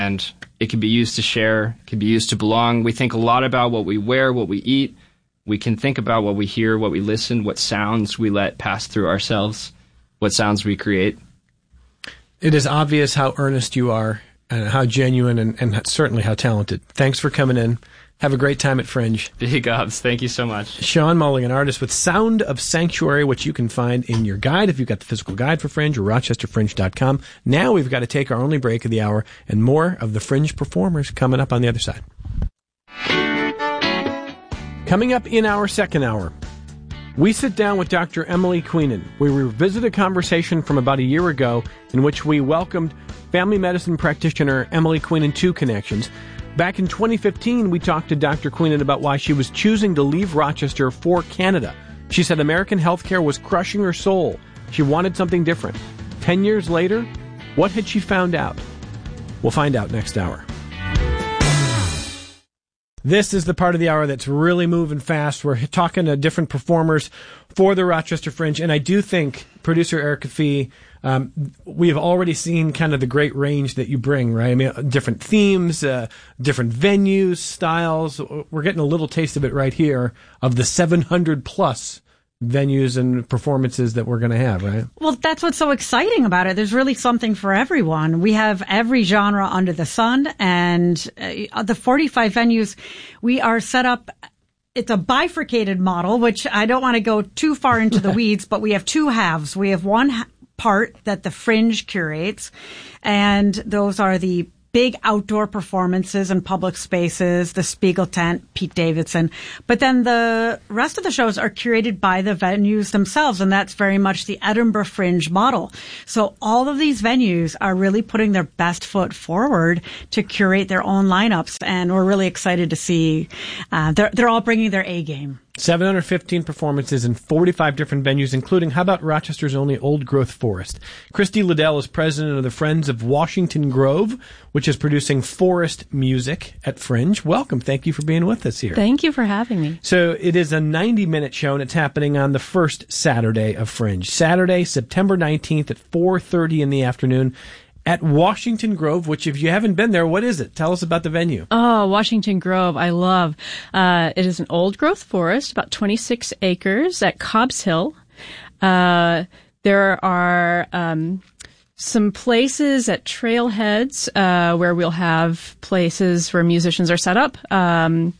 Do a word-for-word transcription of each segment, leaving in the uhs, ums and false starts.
and it can be used to share, it can be used to belong. We think a lot about what we wear, what we eat. We can think about what we hear, what we listen, what sounds we let pass through ourselves, what sounds we create. It is obvious how earnest you are and how genuine and, and certainly how talented. Thanks for coming in. Have a great time at Fringe. Big ups. Thank you so much. Sean Mulligan, artist with Sound of Sanctuary, which you can find in your guide if you've got the physical guide for Fringe or rochester fringe dot com. Now we've got to take our only break of the hour and more of the Fringe performers coming up on the other side. Coming up in our second hour, we sit down with Doctor Emily Queenan. We revisit a conversation from about a year ago in which we welcomed family medicine practitioner Emily Queenan to Connections. Back in twenty fifteen, we talked to Doctor Queenan about why she was choosing to leave Rochester for Canada. She said American healthcare was crushing her soul. She wanted something different. Ten years later, what had she found out? We'll find out next hour. This is the part of the hour that's really moving fast. We're talking to different performers for the Rochester Fringe, and I do think, producer Erica Fee, um, we have already seen kind of the great range that you bring, right? I mean, different themes, uh, different venues, styles. We're getting a little taste of it right here of the seven hundred plus venues and performances that we're going to have, right? Well, that's what's so exciting about it. There's really something for everyone. We have every genre under the sun, and uh, the forty-five venues, we are set up. It's a bifurcated model, which I don't want to go too far into the weeds, but we have two halves. We have one ha- part that the Fringe curates, and those are the big outdoor performances in public spaces, the Spiegel Tent, Pete Davidson. But then the rest of the shows are curated by the venues themselves, and that's very much the Edinburgh Fringe model. So all of these venues are really putting their best foot forward to curate their own lineups, and we're really excited to see uh, they're, they're all bringing their A game. seven hundred fifteen performances in forty-five different venues, including, how about Rochester's only Old Growth Forest? Christy Liddell is president of the Friends of Washington Grove, which is producing forest music at Fringe. Welcome. Thank you for being with us here. Thank you for having me. So it is a ninety-minute show, and it's happening on the first Saturday of Fringe. Saturday, September nineteenth at four thirty in the afternoon. At Washington Grove, which if you haven't been there, what is it? Tell us about the venue. Oh, Washington Grove, I love. Uh, it is an old growth forest, about twenty-six acres at Cobbs Hill. Uh, there are um, some places at trailheads uh, where we'll have places where musicians are set up. Um,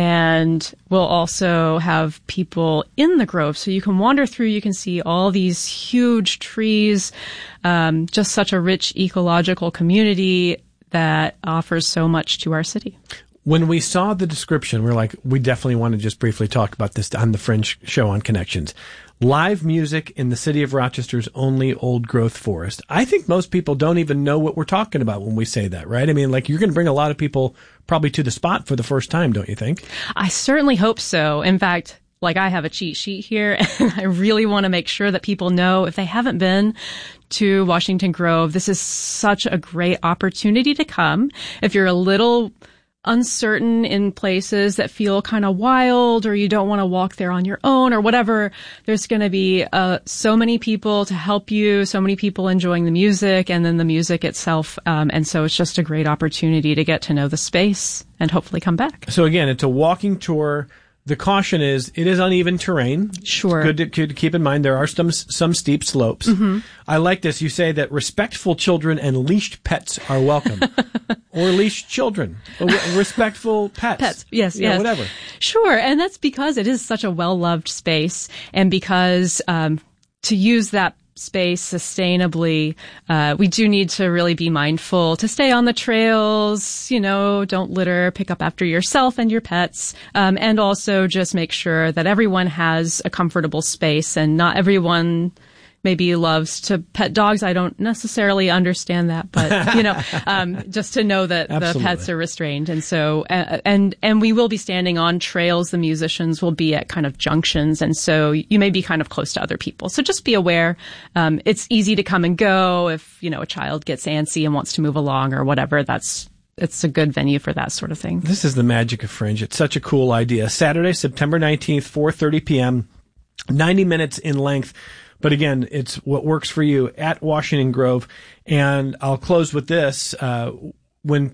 And we'll also have people in the grove. So you can wander through, you can see all these huge trees, um, just such a rich ecological community that offers so much to our city. When we saw the description, we we're like, we definitely want to just briefly talk about this on the Fringe show on Connections. Live music in the city of Rochester's only old growth forest. I think most people don't even know what we're talking about when we say that, right? I mean, like, you're going to bring a lot of people probably to the spot for the first time, don't you think? I certainly hope so. In fact, like, I have a cheat sheet here, and I really want to make sure that people know, if they haven't been to Washington Grove, this is such a great opportunity to come. If you're a little uncertain in places that feel kind of wild, or you don't want to walk there on your own or whatever, there's going to be uh, so many people to help you, so many people enjoying the music and then the music itself. Um, and so it's just a great opportunity to get to know the space and hopefully come back. So again, it's a walking tour. The caution is it is uneven terrain. Sure. Good to, good to keep in mind. There are some some steep slopes. Mm-hmm. I like this. You say that respectful children and leashed pets are welcome. Or leashed children. Or respectful pets. Pets, yes, you yes. know, whatever. Sure. And that's because it is such a well-loved space, and because um, to use that space sustainably, uh, we do need to really be mindful to stay on the trails, you know, don't litter, pick up after yourself and your pets, um, and also just make sure that everyone has a comfortable space, and not everyone maybe loves to pet dogs. I don't necessarily understand that, but, you know, um, just to know that the pets are restrained. And so, uh, and, and we will be standing on trails. The musicians will be at kind of junctions. And so you may be kind of close to other people. So just be aware. Um, it's easy to come and go if, you know, a child gets antsy and wants to move along or whatever. That's, it's a good venue for that sort of thing. This is the magic of Fringe. It's such a cool idea. Saturday, September nineteenth, four thirty p.m., ninety minutes in length. But again, it's what works for you at Washington Grove. And I'll close with this. Uh, when